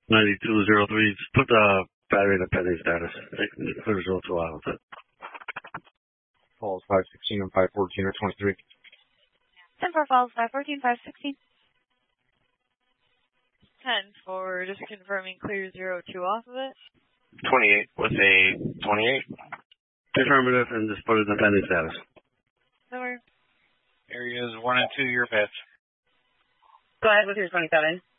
9203. Just put the battery in the pending status. Clear 02 out with it. Falls 516 and 514 or 23. 10-4 Falls 514, 516. 10-4, just confirming clear 02 off of it. 28 with a 28. Affirmative, and just put it in the pending status. Over. Areas 1 and 2, your bets. Go ahead with your 27.